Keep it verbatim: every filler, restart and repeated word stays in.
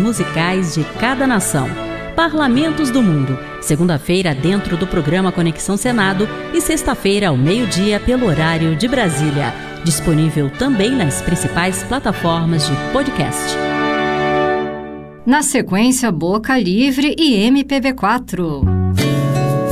musicais de cada nação. Parlamentos do Mundo, segunda-feira dentro do programa Conexão Senado e sexta-feira ao meio-dia pelo horário de Brasília. Disponível também nas principais plataformas de podcast. Na sequência, Boca Livre e M P B quatro.